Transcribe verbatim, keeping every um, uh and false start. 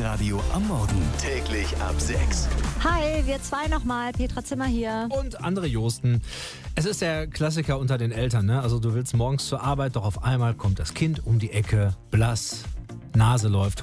Hitradio am Morgen. Täglich ab sechs. Hi, wir zwei nochmal. Petra Zimmer hier. Und André Josten. Es ist der Klassiker unter den Eltern, ne? Also du willst morgens zur Arbeit, doch auf einmal kommt das Kind um die Ecke, blass, Nase läuft